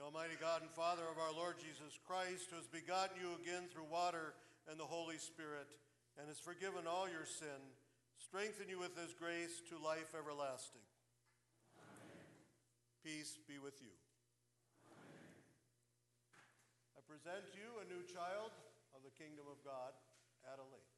Almighty God and Father of our Lord Jesus Christ, who has begotten you again through water and the Holy Spirit, and has forgiven all your sin, strengthen you with his grace to life everlasting. Amen. Peace be with you. Amen. I present you a new child of the kingdom of God, Adelaide.